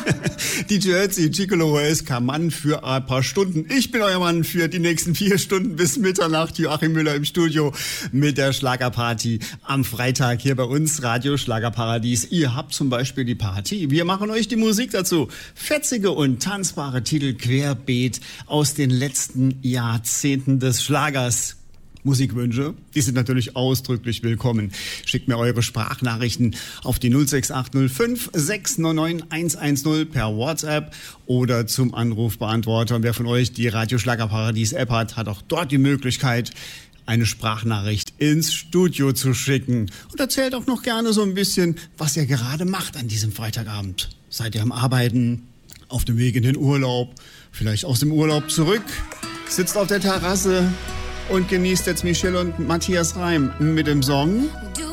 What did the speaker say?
DJ Ötzi, Gigolo SK, Mann für ein paar Stunden. Ich bin euer Mann für die nächsten 4 Stunden bis Mitternacht. Joachim Müller im Studio mit der Schlagerparty am Freitag hier bei uns, Radio Schlagerparadies. Ihr habt zum Beispiel die Party. Wir machen euch die Musik dazu. Fetzige und tanzbare Titel querbeet aus den letzten Jahrzehnten des Schlagers. Musikwünsche, die sind natürlich ausdrücklich willkommen. Schickt mir eure Sprachnachrichten auf die 06805 699 110 per WhatsApp oder zum Anrufbeantworter. Und wer von euch die Radio Schlagerparadies App hat, hat auch dort die Möglichkeit, eine Sprachnachricht ins Studio zu schicken. Und erzählt auch noch gerne so ein bisschen, was ihr gerade macht an diesem Freitagabend. Seid ihr am Arbeiten, auf dem Weg in den Urlaub, vielleicht aus dem Urlaub zurück, sitzt auf der Terrasse und genießt jetzt Michelle und Matthias Reim mit dem Song Du